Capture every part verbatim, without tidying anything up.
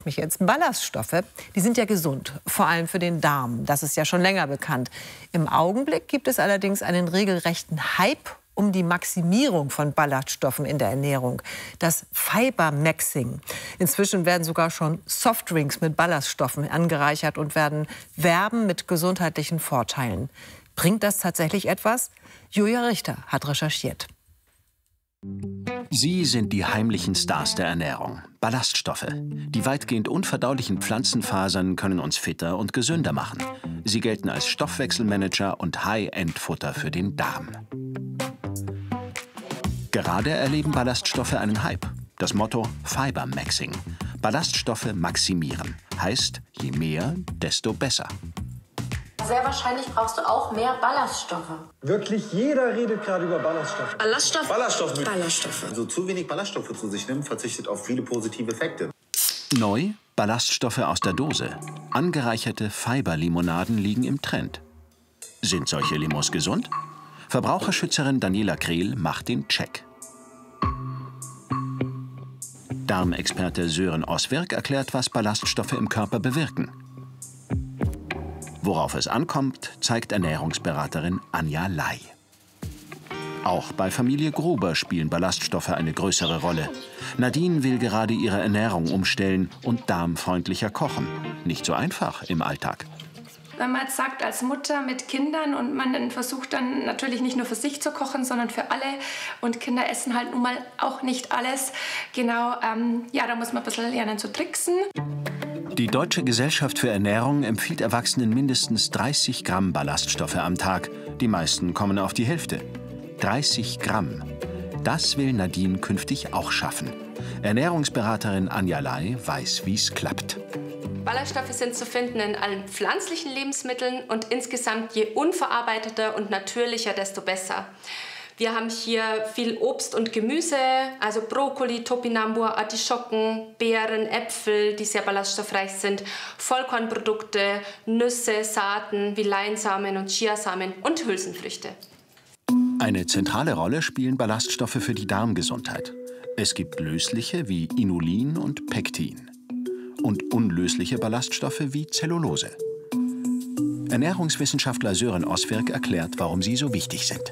Mich jetzt Ballaststoffe, die sind ja gesund, vor allem für den Darm. Das ist ja schon länger bekannt. Im Augenblick gibt es allerdings einen regelrechten Hype um die Maximierung von Ballaststoffen in der Ernährung, das Fiber-Maxing. Inzwischen werden sogar schon Softdrinks mit Ballaststoffen angereichert und werden werben mit gesundheitlichen Vorteilen. Bringt das tatsächlich etwas? Julia Richter hat recherchiert. Sie sind die heimlichen Stars der Ernährung. Ballaststoffe. Die weitgehend unverdaulichen Pflanzenfasern können uns fitter und gesünder machen. Sie gelten als Stoffwechselmanager und High-End-Futter für den Darm. Gerade erleben Ballaststoffe einen Hype. Das Motto Fiber-Maxing. Ballaststoffe maximieren. Heißt, je mehr, desto besser. Sehr wahrscheinlich brauchst du auch mehr Ballaststoffe. Wirklich jeder redet gerade über Ballaststoffe. Ballaststoff? Ballaststoffe. Ballaststoffe. Also zu wenig Ballaststoffe zu sich nimmt, verzichtet auf viele positive Effekte. Neu, Ballaststoffe aus der Dose. Angereicherte Fiberlimonaden liegen im Trend. Sind solche Limos gesund? Verbraucherschützerin Daniela Krehl macht den Check. Darmexperte Sören Oswirk erklärt, was Ballaststoffe im Körper bewirken. Worauf es ankommt, zeigt Ernährungsberaterin Anja Lai. Auch bei Familie Gruber spielen Ballaststoffe eine größere Rolle. Nadine will gerade ihre Ernährung umstellen und darmfreundlicher kochen. Nicht so einfach im Alltag. Wenn man jetzt sagt, als Mutter mit Kindern und man dann versucht dann natürlich nicht nur für sich zu kochen, sondern für alle und Kinder essen halt nun mal auch nicht alles. Genau, ähm, ja, da muss man ein bisschen lernen zu tricksen. Die Deutsche Gesellschaft für Ernährung empfiehlt Erwachsenen mindestens dreißig Gramm Ballaststoffe am Tag. Die meisten kommen auf die Hälfte. dreißig Gramm. Das will Nadine künftig auch schaffen. Ernährungsberaterin Anja Lai weiß, wie es klappt. Ballaststoffe sind zu finden in allen pflanzlichen Lebensmitteln und insgesamt je unverarbeiteter und natürlicher, desto besser. Wir haben hier viel Obst und Gemüse, also Brokkoli, Topinambur, Artischocken, Beeren, Äpfel, die sehr ballaststoffreich sind, Vollkornprodukte, Nüsse, Saaten wie Leinsamen und Chiasamen und Hülsenfrüchte. Eine zentrale Rolle spielen Ballaststoffe für die Darmgesundheit. Es gibt lösliche wie Inulin und Pektin und unlösliche Ballaststoffe wie Zellulose. Ernährungswissenschaftler Sören Oswirk erklärt, warum sie so wichtig sind.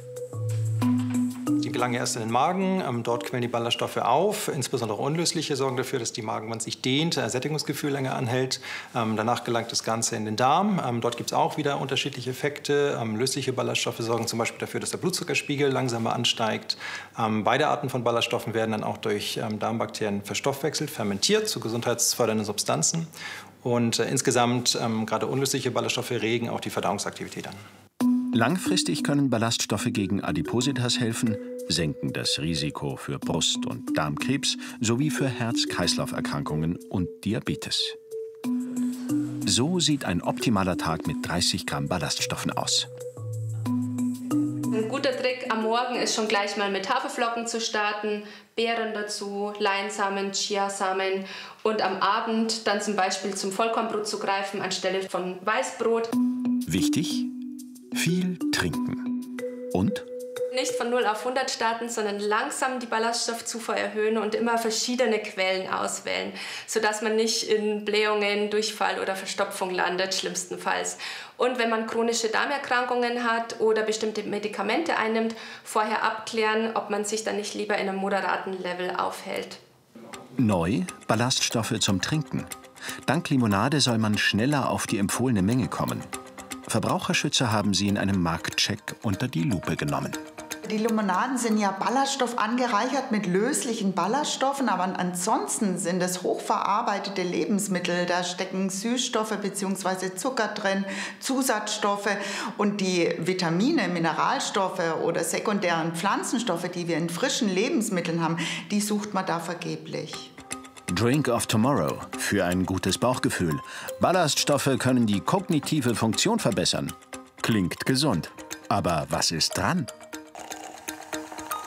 Die gelangen erst in den Magen, ähm, dort quellen die Ballaststoffe auf. Insbesondere unlösliche sorgen dafür, dass die Magenwand sich dehnt, ein Sättigungsgefühl länger anhält. Ähm, danach gelangt das Ganze in den Darm. Ähm, dort gibt es auch wieder unterschiedliche Effekte. Ähm, lösliche Ballaststoffe sorgen zum Beispiel dafür, dass der Blutzuckerspiegel langsamer ansteigt. Ähm, beide Arten von Ballaststoffen werden dann auch durch ähm, Darmbakterien verstoffwechselt, fermentiert zu gesundheitsfördernden Substanzen. Und äh, insgesamt, ähm, gerade unlösliche Ballaststoffe regen auch die Verdauungsaktivität an. Langfristig können Ballaststoffe gegen Adipositas helfen, senken das Risiko für Brust- und Darmkrebs sowie für Herz-Kreislauf-Erkrankungen und Diabetes. So sieht ein optimaler Tag mit dreißig Gramm Ballaststoffen aus. Ein guter Trick am Morgen ist schon gleich mal mit Haferflocken zu starten, Beeren dazu, Leinsamen, Chiasamen und am Abend dann zum Beispiel zum Vollkornbrot zu greifen anstelle von Weißbrot. Wichtig: viel trinken. Und? Nicht von null auf hundert starten, sondern langsam die Ballaststoffzufuhr erhöhen und immer verschiedene Quellen auswählen, sodass man nicht in Blähungen, Durchfall oder Verstopfung landet, schlimmstenfalls. Und wenn man chronische Darmerkrankungen hat oder bestimmte Medikamente einnimmt, vorher abklären, ob man sich dann nicht lieber in einem moderaten Level aufhält. Neu: Ballaststoffe zum Trinken. Dank Limonade soll man schneller auf die empfohlene Menge kommen. Verbraucherschützer haben sie in einem Marktcheck unter die Lupe genommen. Die Limonaden sind ja Ballaststoff angereichert mit löslichen Ballaststoffen, aber ansonsten sind es hochverarbeitete Lebensmittel. Da stecken Süßstoffe bzw. Zucker drin, Zusatzstoffe und die Vitamine, Mineralstoffe oder sekundären Pflanzenstoffe, die wir in frischen Lebensmitteln haben, die sucht man da vergeblich. Drink of Tomorrow für ein gutes Bauchgefühl. Ballaststoffe können die kognitive Funktion verbessern. Klingt gesund. Aber was ist dran?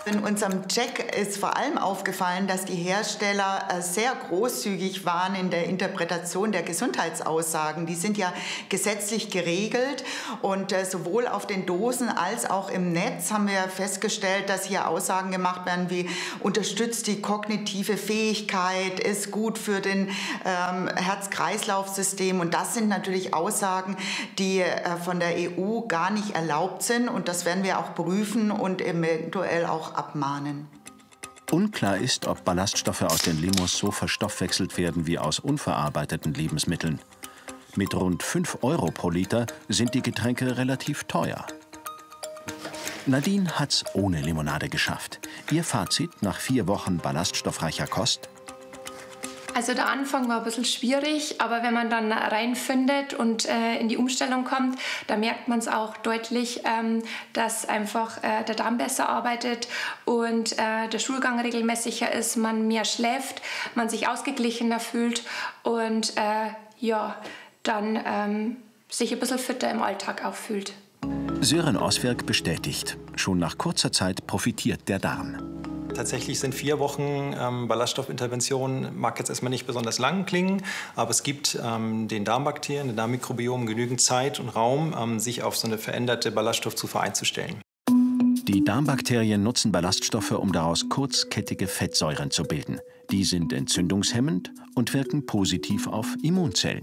In unserem Check ist vor allem aufgefallen, dass die Hersteller sehr großzügig waren in der Interpretation der Gesundheitsaussagen. Die sind ja gesetzlich geregelt und sowohl auf den Dosen als auch im Netz haben wir festgestellt, dass hier Aussagen gemacht werden wie unterstützt die kognitive Fähigkeit, ist gut für den ähm, Herz-Kreislauf-System. Und das sind natürlich Aussagen, die äh, von der E U gar nicht erlaubt sind. Und das werden wir auch prüfen und eventuell auch abmahnen. Unklar ist, ob Ballaststoffe aus den Limos so verstoffwechselt werden wie aus unverarbeiteten Lebensmitteln. Mit rund fünf Euro pro Liter sind die Getränke relativ teuer. Nadine hat's ohne Limonade geschafft. Ihr Fazit nach vier Wochen ballaststoffreicher Kost? Also der Anfang war ein bisschen schwierig, aber wenn man dann reinfindet und äh, in die Umstellung kommt, da merkt man es auch deutlich, ähm, dass einfach äh, der Darm besser arbeitet und äh, der Stuhlgang regelmäßiger ist, man mehr schläft, man sich ausgeglichener fühlt und äh, ja, dann ähm, sich ein bisschen fitter im Alltag auch fühlt. Sören Oswerk bestätigt, schon nach kurzer Zeit profitiert der Darm. Tatsächlich sind vier Wochen ähm, Ballaststoffintervention, mag jetzt erstmal nicht besonders lang klingen, aber es gibt ähm, den Darmbakterien, den Darmmikrobiom genügend Zeit und Raum, ähm, sich auf so eine veränderte Ballaststoffzufuhr einzustellen. Die Darmbakterien nutzen Ballaststoffe, um daraus kurzkettige Fettsäuren zu bilden. Die sind entzündungshemmend und wirken positiv auf Immunzellen.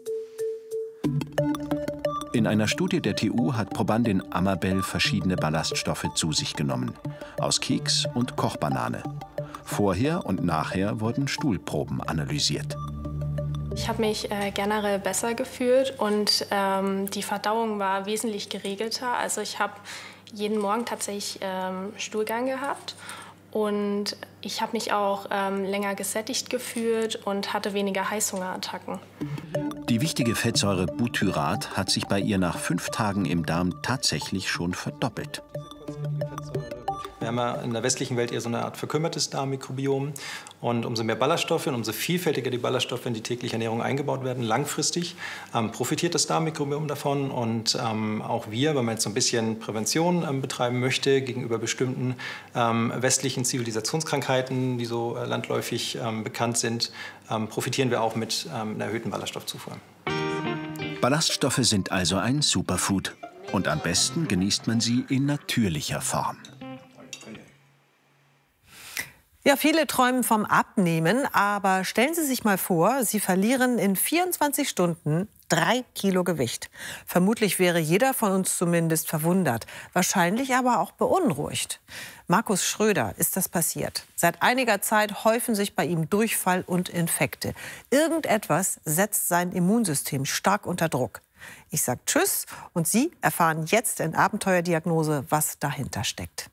In einer Studie der T U hat Probandin Amabel verschiedene Ballaststoffe zu sich genommen. Aus Keks und Kochbanane. Vorher und nachher wurden Stuhlproben analysiert. Ich habe mich äh, generell besser gefühlt und ähm, die Verdauung war wesentlich geregelter. Also ich habe jeden Morgen tatsächlich ähm, Stuhlgang gehabt. Und ich habe mich auch ähm, länger gesättigt gefühlt und hatte weniger Heißhungerattacken. Die wichtige Fettsäure Butyrat hat sich bei ihr nach fünf Tagen im Darm tatsächlich schon verdoppelt. Wir haben ja in der westlichen Welt eher so eine Art verkümmertes Darmmikrobiom. Und umso mehr Ballaststoffe und umso vielfältiger die Ballaststoffe in die tägliche Ernährung eingebaut werden, langfristig ähm, profitiert das Darmmikrobiom davon. Und ähm, auch wir, wenn man jetzt so ein bisschen Prävention ähm, betreiben möchte gegenüber bestimmten ähm, westlichen Zivilisationskrankheiten, die so äh, landläufig ähm, bekannt sind, ähm, profitieren wir auch mit ähm, einer erhöhten Ballaststoffzufuhr. Ballaststoffe sind also ein Superfood. Und am besten genießt man sie in natürlicher Form. Ja, viele träumen vom Abnehmen, aber stellen Sie sich mal vor, Sie verlieren in vierundzwanzig Stunden drei Kilo Gewicht. Vermutlich wäre jeder von uns zumindest verwundert, wahrscheinlich aber auch beunruhigt. Markus Schröder ist das passiert. Seit einiger Zeit häufen sich bei ihm Durchfall und Infekte. Irgendetwas setzt sein Immunsystem stark unter Druck. Ich sage Tschüss und Sie erfahren jetzt in Abenteuerdiagnose, was dahinter steckt.